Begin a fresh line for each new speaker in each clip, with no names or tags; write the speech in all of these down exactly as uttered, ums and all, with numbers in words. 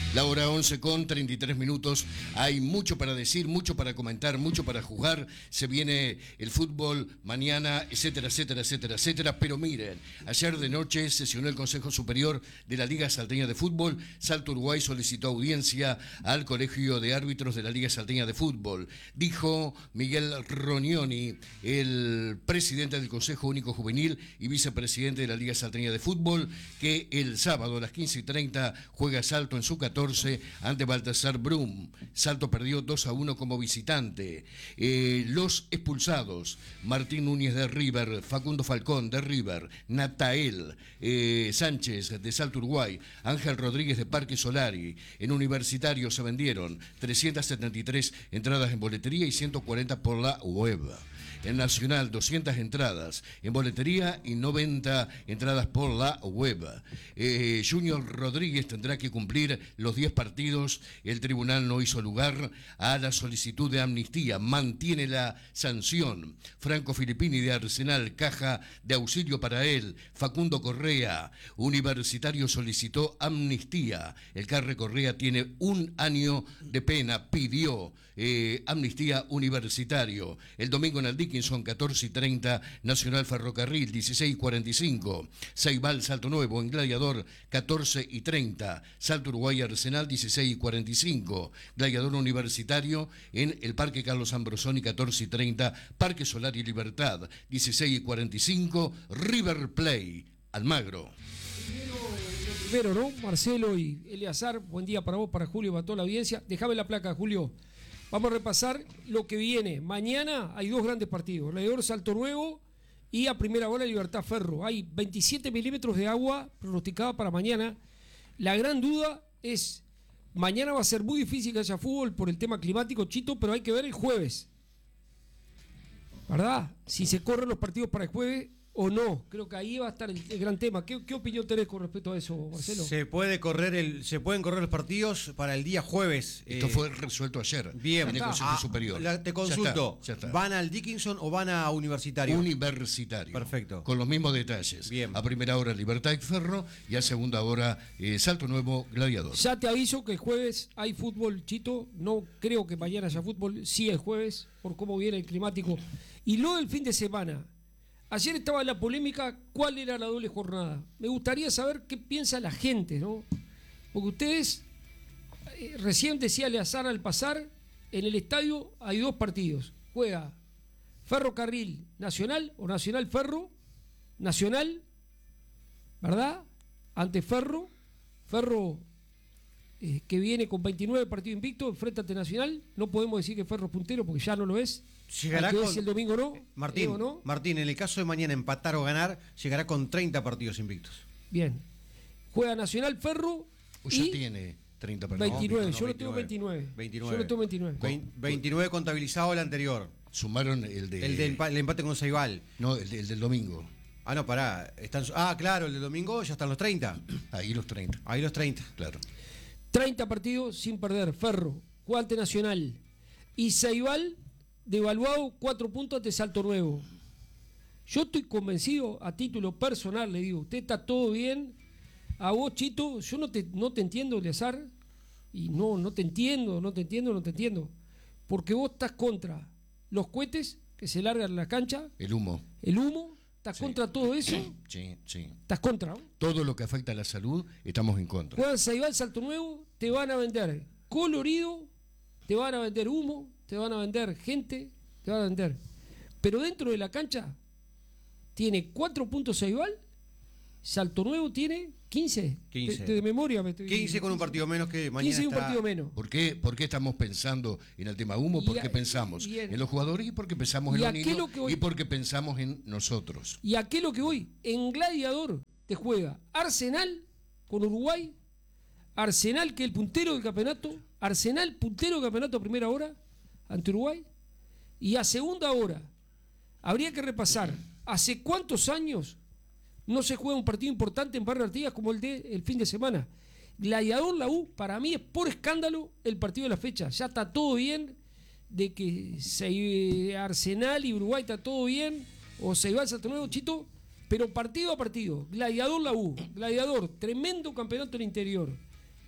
La hora once con treinta y tres minutos. Hay mucho para decir, mucho para comentar, mucho para jugar. Se viene el fútbol mañana, etcétera, etcétera, etcétera, etcétera. Pero miren, ayer de noche sesionó el Consejo Superior de la Liga Salteña de Fútbol. Salto Uruguay solicitó audiencia al Colegio de Árbitros de la Liga Salteña de Fútbol. Dijo Miguel Rognoni, el presidente del Consejo Único Juvenil y vicepresidente de la Liga Salteña de Fútbol, que el sábado a las quince y treinta juega Salto en su catorce ante Baltasar Brum. Salto perdió dos a uno como visitante. Eh, los expulsados: Martín Núñez de River, Facundo Falcón de River, Natael eh, Sánchez de Salto Uruguay, Ángel Rodríguez de Parque Solari. En Universitario se vendieron trescientas setenta y tres entradas en boletería y ciento cuarenta por la web. En Nacional, doscientas entradas en boletería y noventa entradas por la web. Eh, Junior Rodríguez tendrá que cumplir los diez partidos. El tribunal no hizo lugar a la solicitud de amnistía. Mantiene la sanción. Franco Filippini de Arsenal, caja de auxilio para él. Facundo Correa, Universitario, solicitó amnistía. El Carre Correa tiene un año de pena. Pidió eh, amnistía Universitario. El domingo en el Dickinson, catorce y treinta, Nacional Ferrocarril, dieciséis y cuarenta y cinco, Ceibal Salto Nuevo, en Gladiador, catorce y treinta, Salto Uruguay Arsenal, dieciséis y cuarenta y cinco, Gladiador Universitario en el Parque Carlos Ambrosoni, catorce y treinta, Parque Solar y Libertad, dieciséis y cuarenta y cinco, River Play, Almagro.
Primero, ¿no? Marcelo y Eleazar, buen día para vos, para Julio, para toda la audiencia. Déjame la placa, Julio. Vamos a repasar lo que viene. Mañana hay dos grandes partidos. Gladiador Salto Nuevo y a primera hora Libertad Ferro. Hay veintisiete milímetros de agua pronosticada para mañana. La gran duda es, mañana va a ser muy difícil que haya fútbol por el tema climático, Chito, pero hay que ver el jueves, ¿verdad? Si se corren los partidos para el jueves o no. Creo que ahí va a estar el, el gran tema. ¿Qué, ¿Qué opinión tenés con respecto a eso, Marcelo?
Se puede correr el, se pueden correr los partidos para el día jueves.
Esto
eh,
fue resuelto ayer
bien,
en el Consejo
ah,
Superior.
La, te consulto,
ya está, ya está.
¿Van al Dickinson o van a Universitario?
Universitario.
Perfecto.
Con los mismos detalles.
Bien.
A primera hora Libertad y Ferro y a segunda hora eh, Salto Nuevo, Gladiador.
Ya te aviso que el jueves hay fútbol, Chito. No creo que mañana haya fútbol. Sí, el jueves, por cómo viene el climático. Y luego del fin de semana. Ayer estaba la polémica, ¿cuál era la doble jornada? Me gustaría saber qué piensa la gente, ¿no? Porque ustedes, eh, recién decía Eleazar al pasar, en el estadio hay dos partidos. Juega Ferrocarril Nacional o Nacional Ferro, Nacional, ¿verdad? Ante Ferro, Ferro eh, que viene con veintinueve partidos invictos, enfrenta ante Nacional. No podemos decir que Ferro es puntero porque ya no lo es.
Llegará con...
el domingo no.
Martín,
Digo, ¿no?
Martín, en el caso de mañana empatar o ganar, llegará con treinta partidos invictos.
Bien. Juega Nacional Ferro.
O
y
ya tiene treinta partidos.
veintinueve,
No,
yo lo tengo veintinueve.
veintinueve.
Yo lo tengo veintinueve.
Vein- veintinueve contabilizado el anterior.
Sumaron el de...
El del empa- el empate con Ceibal.
No, el, de- el del domingo.
Ah, no, pará. Están... Ah, claro, el del domingo ya están los treinta.
Ahí los treinta.
Ahí los treinta.
Claro.
treinta partidos sin perder. Ferro, juega ante Nacional. Y Ceibal, devaluado cuatro puntos ante Salto Nuevo. Yo estoy convencido, a título personal, le digo, usted está todo bien. A vos, Chito, yo no te, no te entiendo, Eleazar. Y no, no te entiendo, no te entiendo, no te entiendo. Porque vos estás contra los cohetes que se largan en la cancha,
El humo.
el humo, estás
Sí.
contra todo eso.
Sí, sí.
Estás contra, ¿no?
Todo lo que afecta a la salud, estamos en contra.
Juegan Ceibal, Salto Nuevo, te van a vender colorido, te van a vender humo, te van a vender gente, te van a vender. Pero dentro de la cancha tiene cuatro puntos Ceibal, Salto Nuevo tiene quince.
quince.
De, de memoria me estoy
quince con un partido menos que mañana
quince y un
está...
partido menos.
¿Por qué, ¿Por qué estamos pensando en el tema humo?
Y
¿Por qué
a-
pensamos
y en-
en los jugadores y porque pensamos en
y
los
a qué
niños
lo que voy-
y porque pensamos en nosotros?
¿Y a qué es lo que voy? En Gladiador te juega Arsenal con Uruguay, Arsenal que es el puntero del campeonato, Arsenal puntero del campeonato a primera hora ante Uruguay, y a segunda hora habría que repasar hace cuántos años no se juega un partido importante en Barrio Artigas como el de el fin de semana. Gladiador La U, para mí es por escándalo el partido de la fecha. Ya está todo bien, de que se, Arsenal y Uruguay está todo bien, o se va al Salto Nuevo, Chito, pero partido a partido. Gladiador La U, Gladiador, tremendo campeonato en el interior.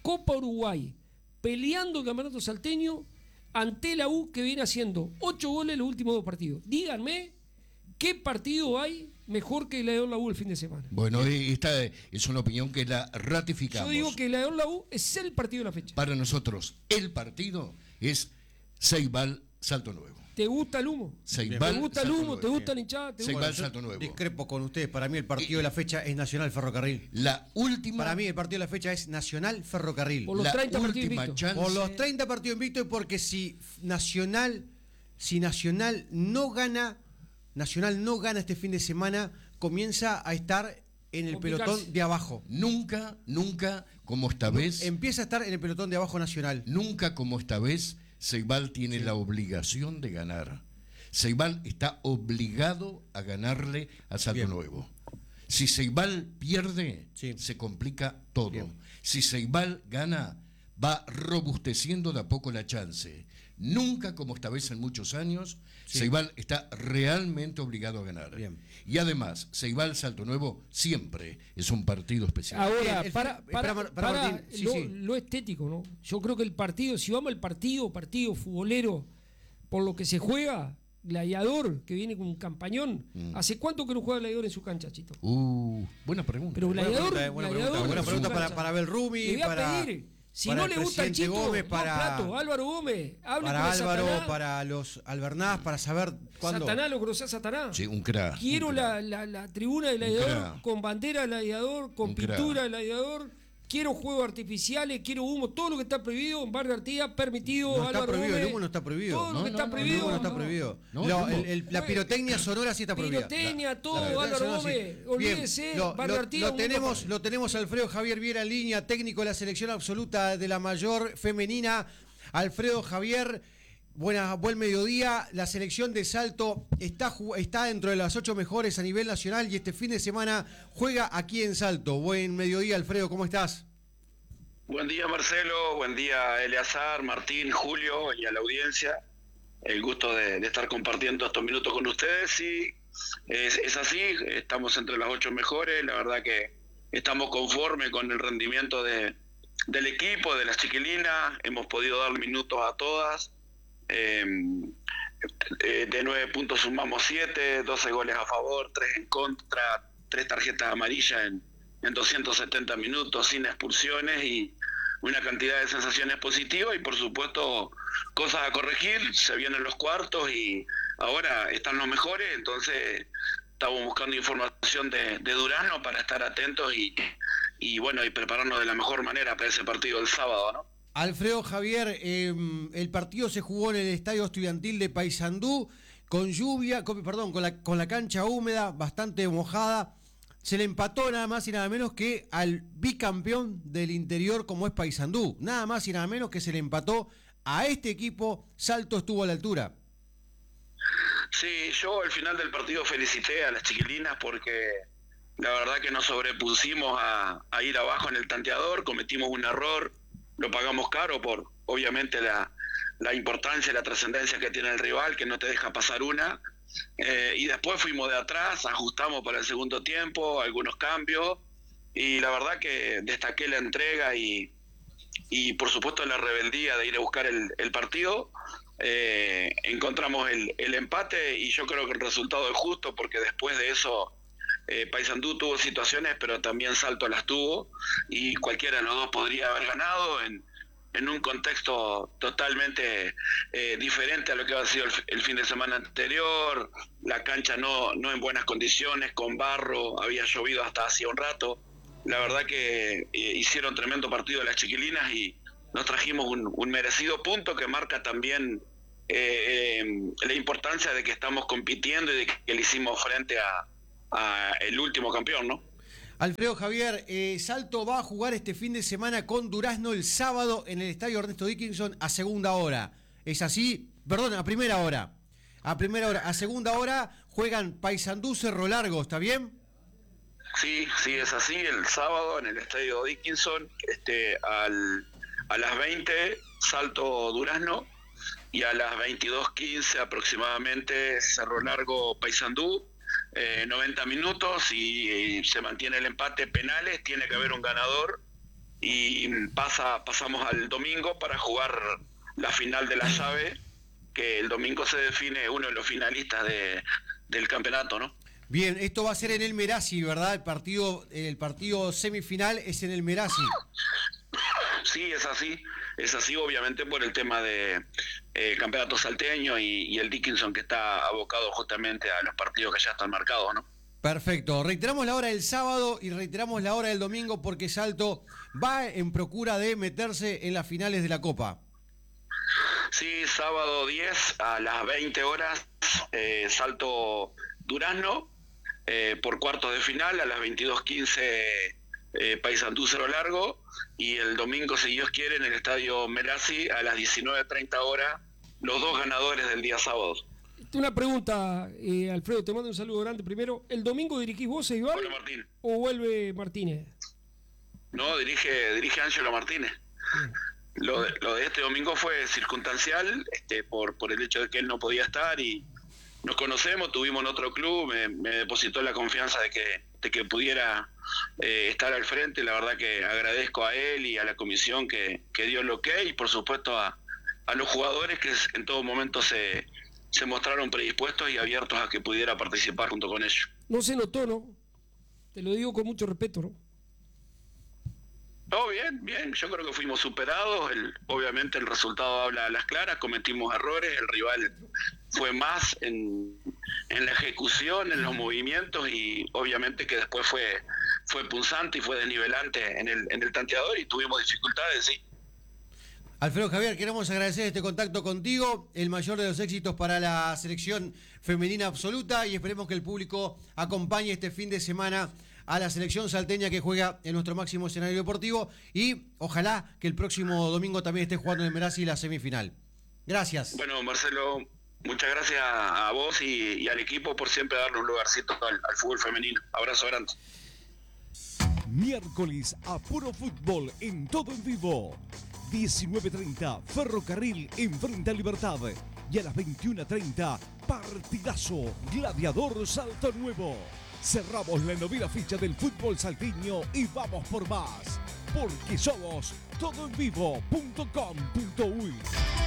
Copa Uruguay, peleando el campeonato salteño ante la U, que viene haciendo ocho goles en los últimos dos partidos. Díganme, ¿qué partido hay mejor que el Gladiador La U el fin de semana?
Bueno, esta es una opinión que la ratificamos.
Yo digo que el Gladiador La U es el partido de la fecha.
Para nosotros, el partido es Ceibal Salto Nuevo.
¿Te gusta el humo?
Ceibal,
¿Te gusta el
Salto
humo?
Nuevo.
¿Te gusta la hinchada? ¿Te
Ceibal,
gusta?
Salto Nuevo.
Discrepo con ustedes. Para mí el partido de la fecha es Nacional Ferrocarril.
La última.
Para mí el partido de la fecha es Nacional Ferrocarril.
Por los
la
treinta partidos
última
invictos.
chance.
Por los treinta partidos invictos, porque si Nacional, si Nacional no gana, Nacional no gana este fin de semana, comienza a estar en el
Complicarse.
pelotón de abajo.
Nunca, nunca, como esta vez,
Empieza a estar en el pelotón de abajo Nacional.
nunca como esta vez, Ceibal tiene
Sí.
la obligación de ganar. Ceibal está obligado a ganarle a Salto
Bien.
Nuevo. Si Ceibal pierde,
Sí.
se complica todo.
Bien.
Si Ceibal gana, va robusteciendo de a poco la chance. Nunca como esta vez en muchos años,
Sí.
Ceibal está realmente obligado a ganar.
Bien.
Y además, Ceibal Salto Nuevo siempre es un partido especial.
Ahora,
El- el-
para,
espera,
para,
Mar- para
para
Martín. Sí,
lo,
sí.
lo estético, ¿no? Yo creo que el partido, si vamos al partido, partido futbolero, por lo que se juega, Gladiador, que viene con un campañón,
Mm.
¿hace cuánto que no juega Gladiador en su cancha, Chito?
Uh, buena pregunta.
Pero
Buena
Gladiador,
pregunta, eh, buena
Gladiador
pregunta, buena
en su
pregunta para,
cancha.
para Abel Rumi,
Le voy a
para,
pedir, si
para
no
el
le gusta el
presidente
Chito,
Gómez,
no
para,
plato, Álvaro Gómez, hable
para
con
Álvaro,
Satanás.
para los Albernaz, para saber cuándo.
Satanás, lo conocés a Satanás.
Sí, un crack.
Quiero
un
la,
crack.
la, la tribuna del Gladiador,
crack.
con bandera del Gladiador, con
Un
pintura
crack.
del Gladiador. Quiero juegos artificiales, quiero humo, todo lo que está prohibido en Barrio Artigas, permitido.
No está
Álvaro
prohibido, el
Gómez,
humo no está prohibido.
Todo lo
No,
que
no,
está
no,
prohibido.
El humo no está
no.
prohibido.
No,
Lo-
el humo.
el- el- la pirotecnia sonora sí está prohibida.
Pirotecnia, todo,
La- la-
Álvaro
sonora sí.
Gómez.
Bien,
Olvídese,
lo,
Barrio
lo-
Artigas.
lo
un
tenemos,
mundo-
lo tenemos a Alfredo Javier Viera en línea, técnico de la selección absoluta de la mayor femenina. Alfredo Javier, buena, buen mediodía. La selección de Salto está, ju- está dentro de las ocho mejores a nivel nacional y este fin de semana juega aquí en Salto. Buen mediodía, Alfredo, ¿cómo estás?
Buen día, Marcelo, buen día, Eleazar, Martín, Julio y a la audiencia. El gusto de, de estar compartiendo estos minutos con ustedes. Sí, es, es así, estamos entre las ocho mejores. La verdad que estamos conformes con el rendimiento de, del equipo, de las chiquilinas. Hemos podido dar minutos a todas. Eh, eh, de nueve puntos sumamos siete, doce goles a favor, tres en contra, tres tarjetas amarillas en, en doscientos setenta minutos, sin expulsiones y una cantidad de sensaciones positivas y por supuesto cosas a corregir. Se vienen los cuartos y ahora están los mejores, entonces estamos buscando información de, de Durazno para estar atentos y, y bueno, y prepararnos de la mejor manera para ese partido del sábado, ¿no?
Alfredo Javier, eh, el partido se jugó en el Estadio Estudiantil de Paysandú, con lluvia, con, perdón, con la, con la cancha húmeda, bastante mojada. Se le empató nada más y nada menos que al bicampeón del interior como es Paysandú. Nada más y nada menos que se le empató a este equipo. Salto estuvo a la altura.
Sí, yo al final del partido felicité a las chiquilinas porque la verdad que nos sobrepusimos a, a ir abajo en el tanteador, cometimos un error, lo pagamos caro por obviamente la, la importancia y la trascendencia que tiene el rival, que no te deja pasar una, eh, y después fuimos de atrás, ajustamos para el segundo tiempo, algunos cambios, y la verdad que destaqué la entrega y, y por supuesto la rebeldía de ir a buscar el, el partido. Eh, encontramos el, el empate y yo creo que el resultado es justo porque después de eso eh, Paysandú tuvo situaciones pero también Salto las tuvo y cualquiera de los dos podría haber ganado en, en un contexto totalmente eh, diferente a lo que había sido el, el fin de semana anterior. La cancha no, no en buenas condiciones, con barro, había llovido hasta hacía un rato. La verdad que eh, hicieron tremendo partido las chiquilinas y nos trajimos un, un merecido punto que marca también Eh, eh, la importancia de que estamos compitiendo y de que le hicimos frente a, a el último campeón, ¿no?
Alfredo Javier, eh, Salto va a jugar este fin de semana con Durazno el sábado en el Estadio Ernesto Dickinson a segunda hora. ¿Es así? Perdón, a primera hora. A primera hora. A segunda hora juegan Paysandú Cerro Largo, ¿está bien?
Sí, sí, es así. El sábado en el Estadio Dickinson, este, al, a las veinte, Salto Durazno. Y a las veintidós quince aproximadamente Cerro Largo Paysandú, eh, noventa minutos y, y se mantiene el empate, penales, tiene que haber un ganador y pasa pasamos al domingo para jugar la final de la llave, que el domingo se define uno de los finalistas de, del campeonato, ¿no?
Bien, esto va a ser en el Merasi, ¿verdad? El partido, el partido semifinal es en el Merasi.
Sí, es así, es así obviamente por el tema de eh, campeonato salteño y, y el Dickinson, que está abocado justamente a los partidos que ya están marcados, ¿no?
Perfecto. Reiteramos la hora del sábado y reiteramos la hora del domingo porque Salto va en procura de meterse en las finales de la Copa.
Sí, sábado diez a las veinte horas, eh, Salto Durazno, eh, por cuartos de final, a las veintidós quince eh, Paysandú Cerro Largo, y el domingo, si Dios quiere, en el estadio Merasi a las diecinueve treinta horas, los dos ganadores del día sábado.
Una pregunta, eh, Alfredo, te mando un saludo grande primero. ¿El domingo dirigís vos, Eibar?
Hola, Martín.
¿O vuelve Martínez?
No, dirige dirige Ángelo Martínez. Bien. Lo de, lo de este domingo fue circunstancial, este, por, por el hecho de que él no podía estar, y nos conocemos, tuvimos en otro club, me, me depositó la confianza de que, de que pudiera eh, estar al frente. La verdad que agradezco a él y a la comisión que, que dio el ok, y por supuesto a, a los jugadores que en todo momento se, se mostraron predispuestos y abiertos a que pudiera participar junto con ellos.
No se notó, ¿no? Te lo digo con mucho respeto, ¿no?
No, bien, bien, yo creo que fuimos superados, el, obviamente el resultado habla a las claras, cometimos errores, el rival fue más en, en la ejecución, en los movimientos, y obviamente que después fue fue punzante y fue desnivelante en el, en el tanteador, y tuvimos dificultades, sí.
Alfredo Javier, queremos agradecer este contacto contigo, el mayor de los éxitos para la selección femenina absoluta, y esperemos que el público acompañe este fin de semana a la selección salteña que juega en nuestro máximo escenario deportivo, y ojalá que el próximo domingo también esté jugando en el Merasi la semifinal. Gracias.
Bueno, Marcelo, muchas gracias a vos y, y al equipo por siempre darle un lugarcito al, al fútbol femenino. Abrazo grande.
Miércoles a puro fútbol en todo en vivo. diecinueve treinta, Ferrocarril enfrenta a Libertad. Y a las veintiuna treinta, partidazo, Gladiador Salto Nuevo. Cerramos la novena ficha del fútbol salteño y vamos por más. Porque somos todo en vivo punto com punto uy.